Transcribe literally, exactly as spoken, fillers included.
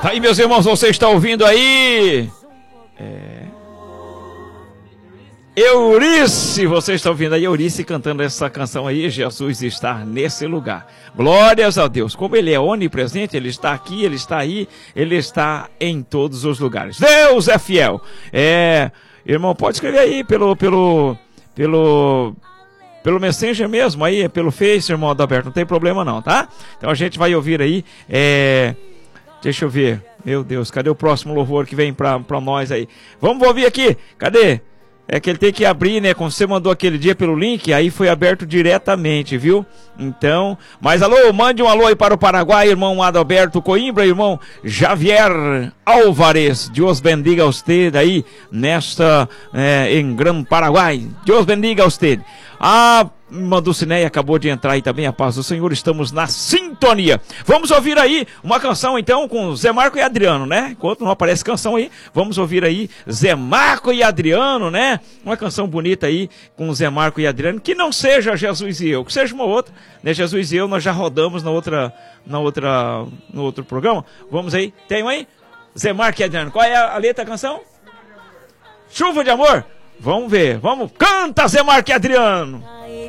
Tá aí, meus irmãos, você está ouvindo aí? É... Eurice, você está ouvindo aí Eurice cantando essa canção aí, Jesus está nesse lugar. Glórias a Deus, como Ele é onipresente, Ele está aqui, Ele está aí, Ele está em todos os lugares. Deus é fiel. É, irmão, pode escrever aí pelo, pelo, pelo, pelo Messenger mesmo, aí, pelo Face, irmão Adalberto, não tem problema não, tá? Então a gente vai ouvir aí, é... deixa eu ver, meu Deus, cadê o próximo louvor que vem pra, pra nós aí? Vamos ouvir aqui, cadê? É que ele tem que abrir, né? Como você mandou aquele dia pelo link, aí foi aberto diretamente, viu? Então, mas alô, mande um alô aí para o Paraguai, irmão Adalberto Coimbra, irmão Javier Álvares. Deus bendiga a você aí, nesta, é, em Gran Paraguai. Deus bendiga a você. A irmã Dulcineia acabou de entrar aí também, a paz do Senhor, estamos na sintonia. Vamos ouvir aí uma canção então com Zé Marco e Adriano, né? Enquanto não aparece canção aí, vamos ouvir aí Zé Marco e Adriano, né? Uma canção bonita aí com Zé Marco e Adriano, que não seja Jesus e eu, que seja uma outra, né? Jesus e eu nós já rodamos na outra, na outra, no outro programa. Vamos aí, tem um aí? Zé Marco e Adriano, qual é a, a letra da canção? Chuva de Amor? Vamos ver, vamos, canta Zé Marco e Adriano.